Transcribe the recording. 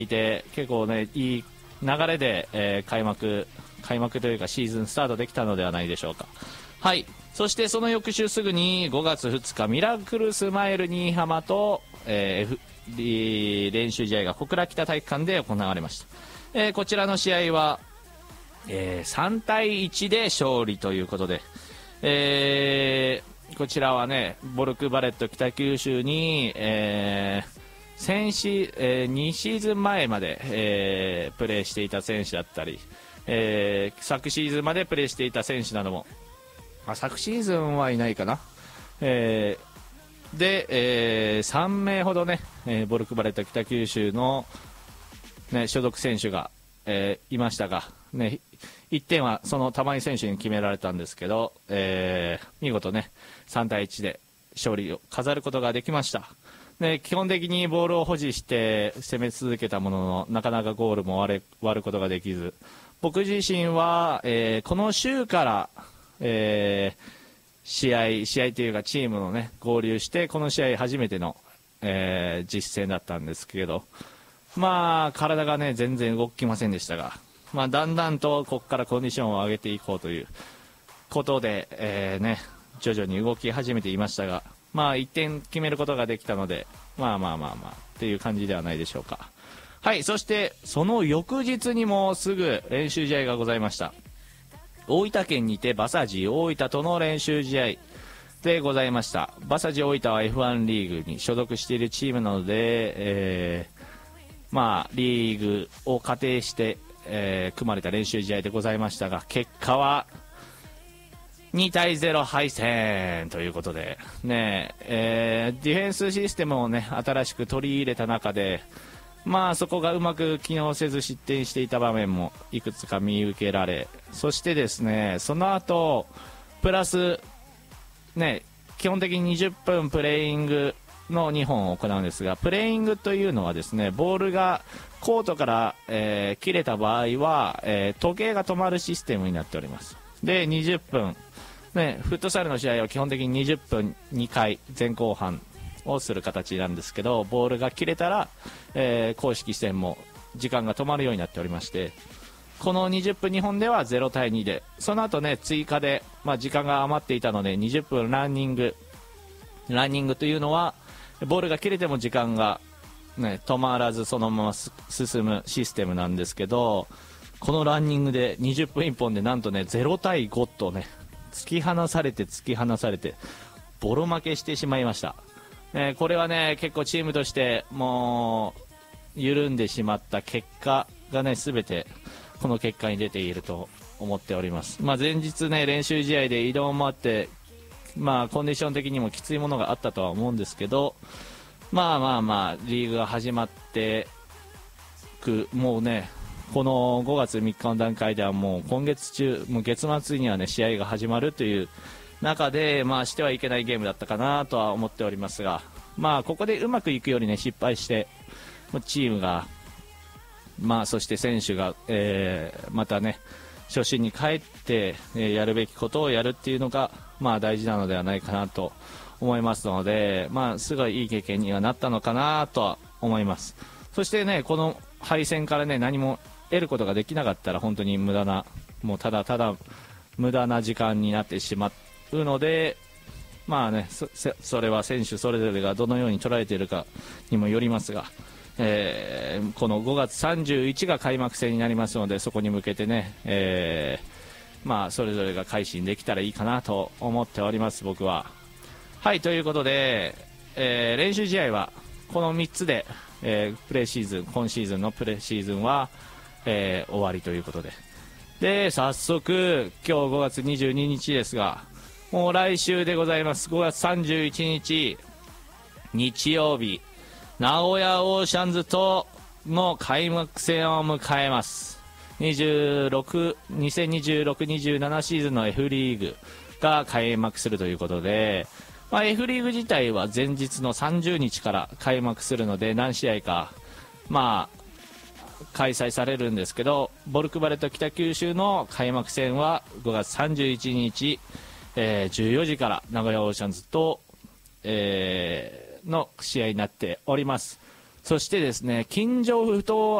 いて、結構ねいい流れで、開幕というかシーズンスタートできたのではないでしょうか。はい。そしてその翌週すぐに5月2日ミラクルスマイル新居浜と、練習試合が小倉北体育館で行われました。こちらの試合は、3対1で勝利ということで、こちらはねボルクバレット北九州に、2シーズン前まで、プレーしていた選手だったり、昨シーズンまでプレーしていた選手なども、昨シーズンはいないかな、で、3名ほどね、ボルクバレット北九州の、ね、所属選手が、いましたが、ね、1点はその玉井選手に決められたんですけど、見事ね3対1で勝利を飾ることができました。で、基本的にボールを保持して攻め続けたものの、なかなかゴールも割ることができず、僕自身は、この週から、試合というかチームのね合流してこの試合初めての、実戦だったんですけど、体がね全然動きませんでしたが、だんだんとここからコンディションを上げていこうということで、徐々に動き始めていましたが、1点決めることができたので、っていう感じではないでしょうか。はい。そしてその翌日にもすぐ練習試合がございました。大分県にて馬佐治大分との練習試合でございました。馬佐治大分は F1 リーグに所属しているチームなので、リーグを仮定して、組まれた練習試合でございましたが、結果は2対0敗戦ということで、ね、ディフェンスシステムをね新しく取り入れた中で、そこがうまく機能せず失点していた場面もいくつか見受けられ、そしてですねその後プラスね基本的に20分プレイングの2本を行うんですが、プレイングというのはですねボールがコートから、切れた場合は、時計が止まるシステムになっております。で20分、フットサルの試合は基本的に20分2回前後半をする形なんですけど、ボールが切れたら、公式戦も時間が止まるようになっておりまして、この20分2本では0対2で、その後ね追加で、時間が余っていたので20分ランニングというのはボールが切れても時間が、止まらずそのまま進むシステムなんですけど、このランニングで20分1本でなんとね0対5とね突き放されてボロ負けしてしまいました。これはね結構チームとしてもう緩んでしまった結果がね全てこの結果に出ていると思っております。前日ね練習試合で移動もあって、コンディション的にもきついものがあったとは思うんですけど、リーグが始まってもうねこの5月3日の段階ではもう今月中もう月末にはね試合が始まるという中で、してはいけないゲームだったかなとは思っておりますが、ここでうまくいくよりね失敗してチームが、そして選手が、またね初心に帰って、やるべきことをやるっていうのが、大事なのではないかなと思いますので、すごいいい経験にはなったのかなとは思います。そしてねこの敗戦からね何も得ることができなかったら本当に無駄な、もうただただ無駄な時間になってしまうので、それは選手それぞれがどのように捉えているかにもよりますが、この5月31が開幕戦になりますので、そこに向けてね、それぞれが改心できたらいいかなと思っております僕は。はい。ということで、練習試合はこの3つで、プレシーズン今シーズンのプレシーズンは、終わりということで、早速今日5月22日ですが、もう来週でございます。5月31日日曜日、名古屋オーシャンズとの開幕戦を迎えます。2026-27シーズンの F リーグが開幕するということで、F リーグ自体は前日の30日から開幕するので何試合か開催されるんですけど、ボルクバレット北九州の開幕戦は5月31日、14時から名古屋オーシャンズと、の試合になっております。 そしてですね、金城不頭